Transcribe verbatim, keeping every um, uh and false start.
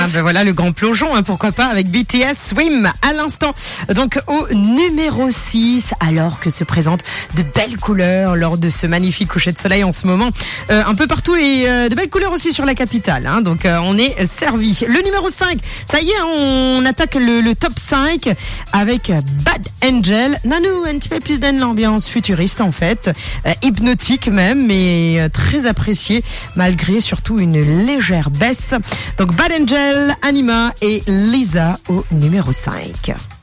Ah ben voilà le grand plongeon, hein, pourquoi pas, avec B T S Swim à l'instant. Donc au numéro six, alors que se présentent de belles couleurs lors de ce magnifique coucher de soleil en ce moment, euh, un peu partout, et euh, de belles couleurs aussi sur la capitale, hein, donc euh, on est servi. Le numéro cinq, ça y est, on attaque le, le top cinq avec Bad Angel. Nanu, un petit peu plus dans l'ambiance futuriste en fait, euh, hypnotique même, mais euh, très apprécié malgré surtout une légère baisse. Donc Bad Angel, Anima et Lisa au numéro cinq.